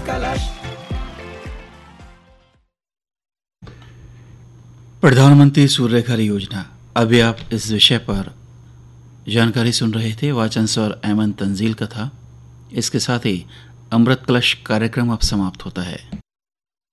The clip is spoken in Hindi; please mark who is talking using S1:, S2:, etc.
S1: कलश।
S2: प्रधानमंत्री सूर्यघर योजना, अभी आप इस विषय पर जानकारी सुन रहे थे। वाचन स्वर ऐमन तंजील का था। इसके साथ ही अमृत कलश कार्यक्रम अब समाप्त होता है।